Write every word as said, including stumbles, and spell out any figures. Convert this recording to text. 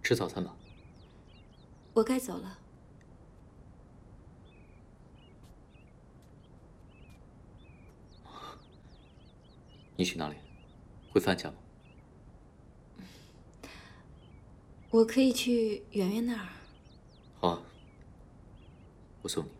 吃早餐吧。 我该走了。 你去哪里？回范家吗？ 我可以去圆圆那儿。 好啊，我送你。